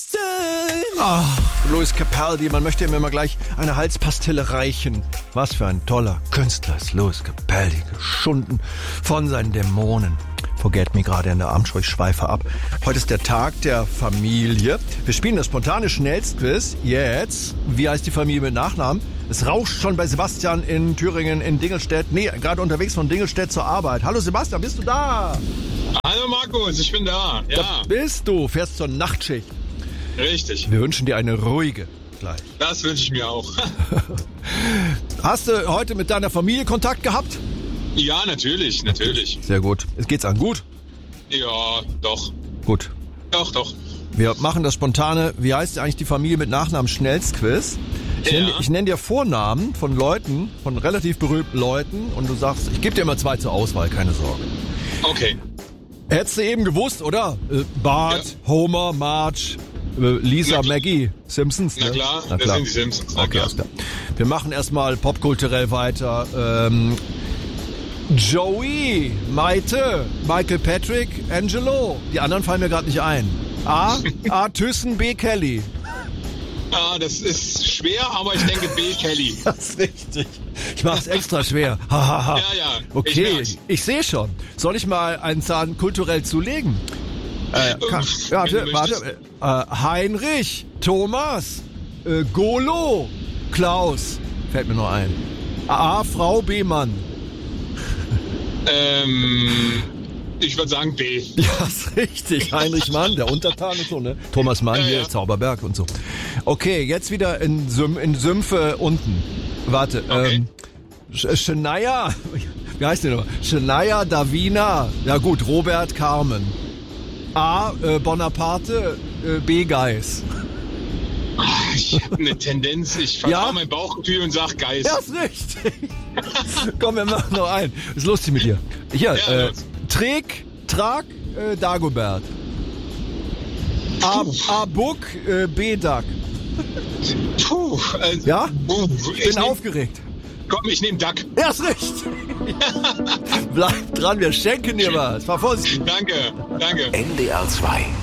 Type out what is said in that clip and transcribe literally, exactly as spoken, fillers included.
Ah, Lewis Capaldi, man möchte ihm immer gleich eine Halspastille reichen. Was für ein toller Künstler ist Lewis Capaldi, geschunden von seinen Dämonen. Forget me gerade in der Armschau, ich schweife ab. Heute ist der Tag der Familie. Wir spielen das spontane Schnellstquiz. Jetzt, wie heißt die Familie mit Nachnamen? Es rauscht schon bei Sebastian in Thüringen, in Dingelstedt. Nee, gerade unterwegs von Dingelstedt zur Arbeit. Hallo Sebastian, bist du da? Hallo Markus, ich bin da. Ja. Da bist du, fährst zur Nachtschicht. Richtig. Wir wünschen dir eine ruhige gleich. Das wünsche ich mir auch. Hast du heute mit deiner Familie Kontakt gehabt? Ja, natürlich, natürlich. Sehr gut. Es geht's an gut? Ja, doch. Gut. Doch, doch. Wir machen das spontane, wie heißt eigentlich die Familie mit Nachnamen Schnellstquiz? Ich, Ja. nenne, ich nenne dir Vornamen von Leuten, von relativ berühmten Leuten und du sagst, ich gebe dir immer zwei zur Auswahl, keine Sorge. Okay. Hättest du eben gewusst, oder? Äh, Bart, Ja. Homer, Marge, äh, Lisa, Na klar. Maggie, Simpsons. Na ne? klar, Na das klar. sind die Simpsons. Na Okay, klar. alles klar. Wir machen erstmal popkulturell weiter. Ähm, Joey, Maite, Michael Patrick, Angelo. Die anderen fallen mir gerade nicht ein. A. A. Thyssen, B. Kelly. Ah, das ist schwer, aber ich denke B. Kelly. Das ist richtig. Ich mach's extra schwer. Ha, ha, ha. Ja, ja. Ich Okay, merk's. ich, ich sehe schon. Soll ich mal einen Zahn kulturell zulegen? Äh, kann, Uff, warte, wenn du warte. Äh, Heinrich, Thomas, äh, Golo, Klaus. Fällt mir nur ein. A. Frau, B. Mann. Ähm, ich würde sagen B. Ja, ist richtig. Heinrich Mann, der Untertan und so, ne? Thomas Mann Ja, hier, ja. Zauberberg und so. Okay, jetzt wieder in, Süm in Sümpfe unten. Warte, Okay. ähm, Sch- Shania, wie heißt der noch? Shania, Davina, ja gut, Robert, Carmen. A, äh, Bonaparte, äh, B, Geis. Ah, ich habe eine Tendenz, ich vertraue Ja? mein Bauchgefühl und sag Geist. Ja, ist richtig. Komm, wir machen noch einen. Ist lustig mit dir. Hier, Ja, äh, los. Träg, Trag, äh, Dagobert. A, A, Buck, äh, B, Duck. Puh, also, Ja? puh, Ich bin nehm- aufgeregt. Komm, ich nehme Duck. Ja, ist richtig. Bleib dran, wir schenken dir was. Fahr vorsichtig. Danke, danke. N D R zwei